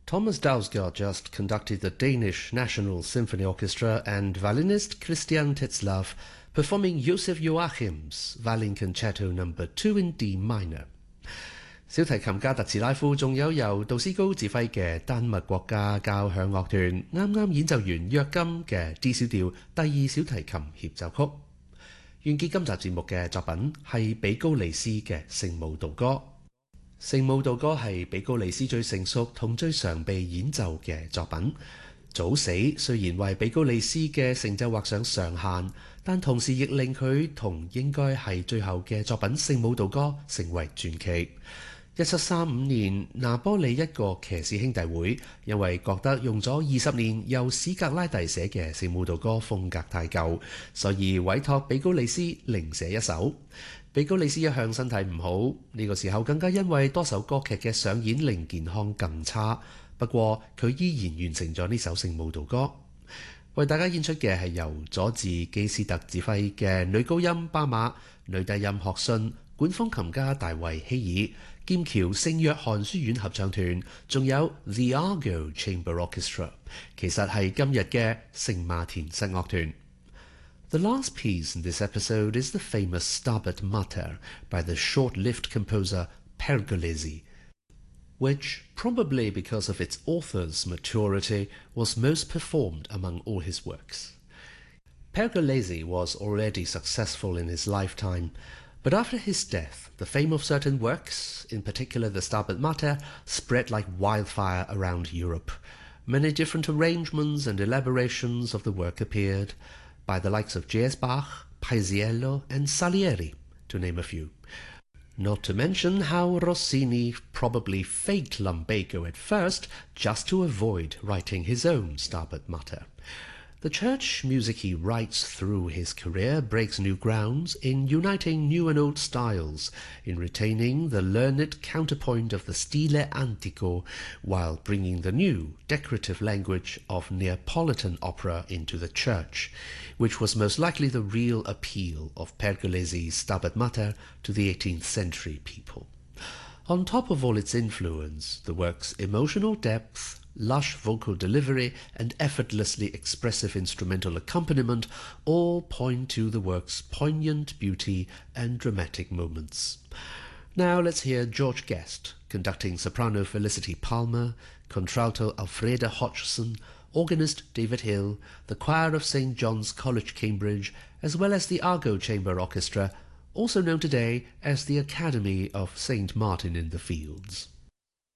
Thomas Dausgaard just conducted the Danish National Symphony Orchestra and violinist Christian Tetzlaff performing Joseph Joachim's Violin Concerto No. 2 in D minor。小提琴家特茨拉夫仲有由杜斯高指揮嘅丹麥國家交響樂團啱啱演奏完約金嘅 D 小調第二小提琴協奏曲。完結今集節目嘅作品係比高利斯嘅聖母道歌。聖母道歌係比高利斯最成熟同最常被演奏嘅作品。早死雖然為比高利斯嘅成就畫上上限，但同時亦令佢同應該係最後嘅作品《聖母道歌》成為傳奇。1735年，拿波里一個騎士兄弟會因為覺得用咗20年由史格拉蒂寫嘅《聖母道歌》風格太舊，所以委託比高利斯另寫一首。比高利斯一向身體唔好，呢個時候更加因為多首歌劇嘅上演令健康更差。不過佢依然完成咗呢首《聖母道歌》。為大家演出嘅係由佐治基斯特指揮嘅女高音巴馬、女低音學信、管風琴家大衛希爾、劍橋聖約翰書院合唱團，仲有 The Argo Chamber Orchestra， 其實係今日嘅聖馬田室樂團。The last piece in this episode is the famous Stabat Mater by the short-lived composer Pergolesi, which, probably because of its author's maturity, was most performed among all his works. Pergolesi was already successful in his lifetime, but after his death, the fame of certain works, in particular the Stabat Mater, spread like wildfire around Europe. Many different arrangements and elaborations of the work appeared, by the likes of J.S. Bach, Paisiello, and Salieri, to name a few. Not to mention how Rossini probably faked lumbago at first just to avoid writing his own Stabat Mater. The church music he writes through his career breaks new grounds in uniting new and old styles, in retaining the learned counterpoint of the stile antico, while bringing the new, decorative language of Neapolitan opera into the church, which was most likely the real appeal of Pergolesi's Stabat Mater to the 18th century people. On top of all its influence, the work's emotional depth, lush vocal delivery, and effortlessly expressive instrumental accompaniment all point to the work's poignant beauty and dramatic moments. Now let's hear George Guest conducting soprano Felicity Palmer, contralto Alfreda Hodgson, organist David Hill, the choir of St. John's College, Cambridge, as well as the Argo Chamber Orchestra, also known today as the Academy of St. Martin in the Fields.